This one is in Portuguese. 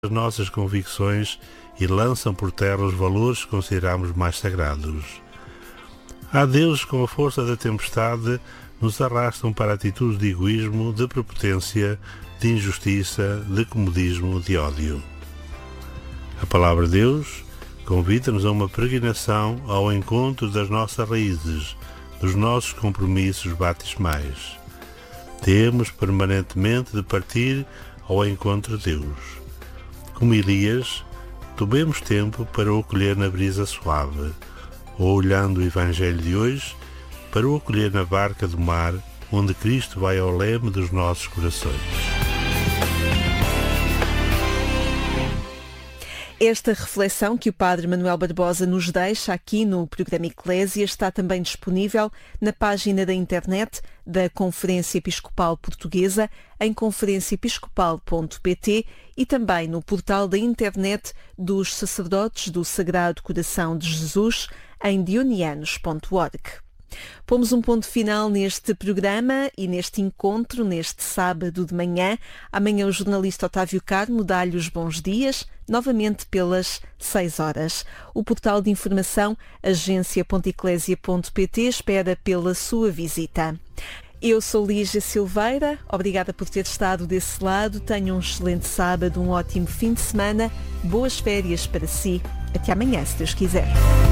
as nossas convicções e lançam por terra os valores que consideramos mais sagrados. Há deuses com a força da tempestade nos arrastam para atitudes de egoísmo, de prepotência, de injustiça, de comodismo, de ódio. A palavra de Deus convida-nos a uma peregrinação ao encontro das nossas raízes, dos nossos compromissos batismais. Temos permanentemente de partir ao encontro de Deus. Como Elias, tomemos tempo para o acolher na brisa suave, ou olhando o Evangelho de hoje, para o acolher na barca do mar, onde Cristo vai ao leme dos nossos corações. Esta reflexão que o Padre Manuel Barbosa nos deixa aqui no programa Eclésia está também disponível na página da internet da Conferência Episcopal Portuguesa, em conferenciaepiscopal.pt, e também no portal da internet dos sacerdotes do Sagrado Coração de Jesus, em dionianos.org. Pomos um ponto final neste programa e neste encontro, neste sábado de manhã. Amanhã o jornalista Otávio Carmo dá-lhe os bons dias, novamente pelas 6 horas. O portal de informação agência.eclesia.pt espera pela sua visita. Eu sou Lígia Silveira, obrigada por ter estado desse lado. Tenha um excelente sábado, um ótimo fim de semana, boas férias para si. Até amanhã, se Deus quiser.